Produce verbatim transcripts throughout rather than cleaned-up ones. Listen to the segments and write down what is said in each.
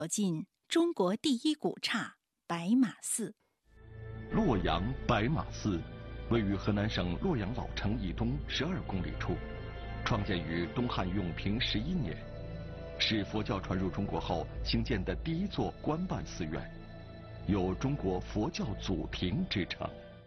走进中国第一古刹白马寺。 洛阳白马寺位于河南省洛阳老城以东十二公里处，创建于东汉永平十一年，是佛教传入中国后兴建的第一座官办寺院，有中国佛教祖庭之称。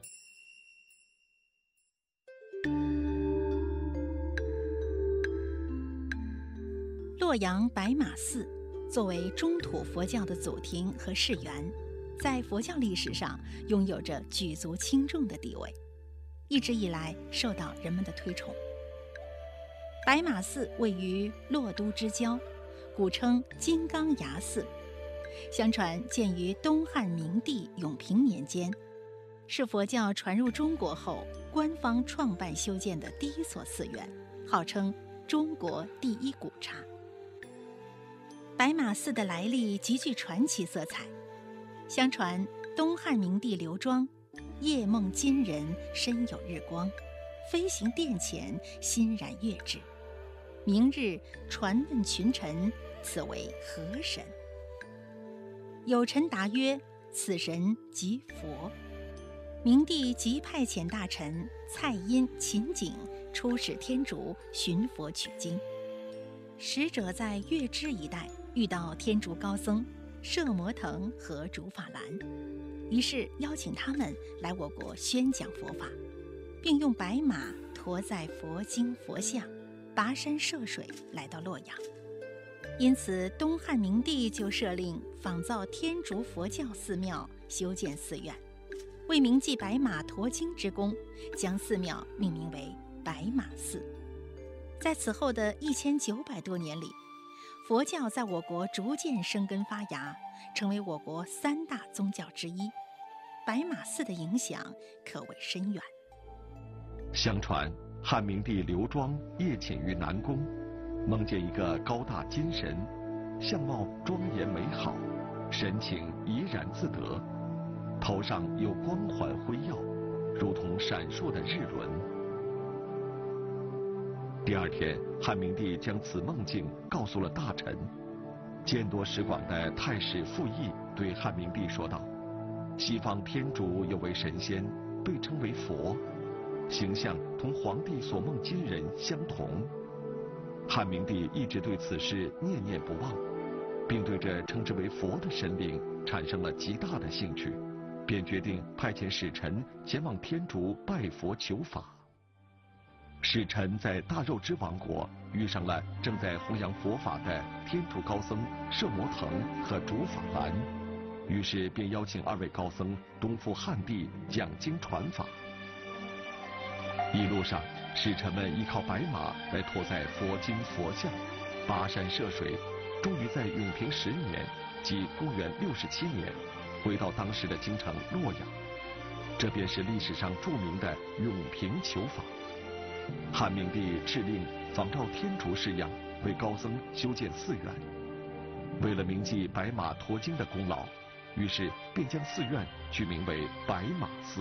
洛阳白马寺作为中土佛教的祖庭和寺院，在佛教历史上拥有着举足轻重的地位，一直以来受到人们的推崇。白马寺位于洛都之郊，古称金刚崖寺，相传建于东汉明帝永平年间，是佛教传入中国后官方创办修建的第一所寺院，号称中国第一古刹。白马寺的来历极具传奇色彩。相传东汉明帝刘庄夜梦金人身有日光，飞行殿前欣然悦之，明日传问群臣，此为何神？有臣答曰：此神即佛。明帝即派遣大臣蔡阴、秦景出使天竺寻佛取经。使者在月支一带遇到天竺高僧摄摩腾和竺法兰，于是邀请他们来我国宣讲佛法，并用白马驮载佛经佛像，跋山涉水来到洛阳。因此东汉明帝就设令仿造天竺佛教寺庙，修建寺院，为铭记白马驮经之功，将寺庙命名为白马寺。在此后的一千九百多年里，佛教在我国逐渐生根发芽，成为我国三大宗教之一。白马寺的影响可谓深远。 相传汉明帝刘庄夜潜于南宫，梦见一个高大金神，相貌庄严美好，神情怡然自得，头上有光环辉耀，如同闪烁的日轮。第二天，汉明帝将此梦境告诉了大臣。见多识广的太史傅毅对汉明帝说道：西方天竺有位神仙，被称为佛，形象同皇帝所梦金人相同。汉明帝一直对此事念念不忘，并对这称之为佛的神灵产生了极大的兴趣，便决定派遣使臣前往天竺拜佛求法。使臣在大肉支王国遇上了正在弘扬佛法的天竺高僧摄摩腾和竺法兰，于是便邀请二位高僧东赴汉地讲经传法。一路上，使臣们依靠白马来驮载佛经佛像，跋山涉水，终于在永平十年，即公元六十七年，回到当时的京城洛阳。这便是历史上著名的永平求法。汉明帝敕令仿照天竺式样，为高僧修建寺院。为了铭记白马驮经的功劳，于是便将寺院取名为白马寺。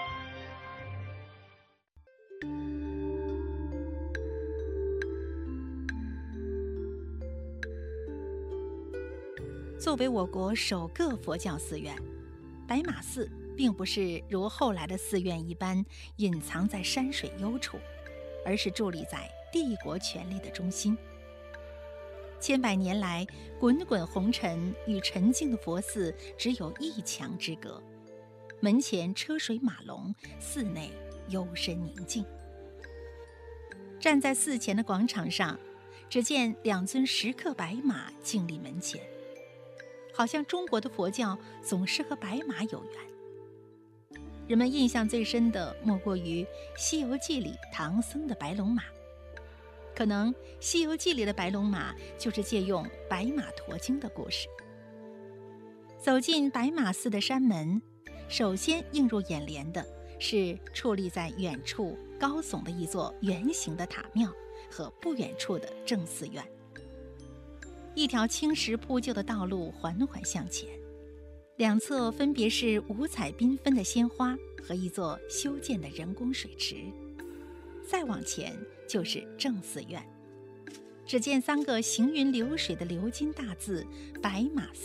作为我国首个佛教寺院，白马寺并不是如后来的寺院一般隐藏在山水幽处，而是伫立在帝国权力的中心。千百年来，滚滚红尘与沉静的佛寺只有一墙之隔，门前车水马龙，寺内幽深宁静。站在寺前的广场上，只见两尊石刻白马静立门前，好像中国的佛教总是和白马有缘。人们印象最深的莫过于《西游记》里唐僧的白龙马，可能《西游记》里的白龙马就是借用白马驮经的故事。走进白马寺的山门，首先映入眼帘的是矗立在远处高耸的一座圆形的塔庙和不远处的正寺院。一条青石铺就的道路缓缓向前，两侧分别是五彩缤纷的鲜花和一座修建的人工水池。再往前就是正寺院，只见三个行云流水的鎏金大字“白马寺”。